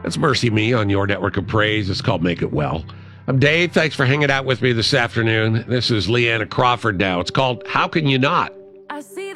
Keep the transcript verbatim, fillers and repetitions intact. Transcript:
That's Mercy Me on your network of praise. It's called Make It Well. I'm Dave. Thanks for hanging out with me this afternoon. This is Leanna Crawford now. It's called How Can You Not?